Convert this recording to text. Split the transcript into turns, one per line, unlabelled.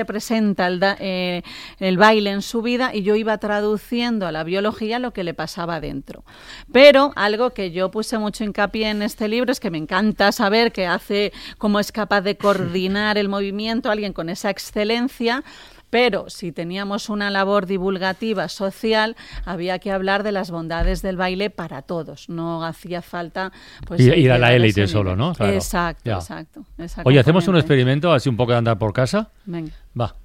representa el baile en su vida, y yo iba traduciendo a la biología lo que le pasaba dentro. Pero algo que yo puse mucho hincapié en este libro es que me encanta saber cómo es capaz de coordinar el movimiento alguien con esa excelencia. Pero si teníamos una labor divulgativa social, había que hablar de las bondades del baile para todos. No hacía falta
ir a la élite solo, ¿no?
Claro. Exacto.
Oye, ¿hacemos un experimento así un poco de andar por casa?
Venga.
Va.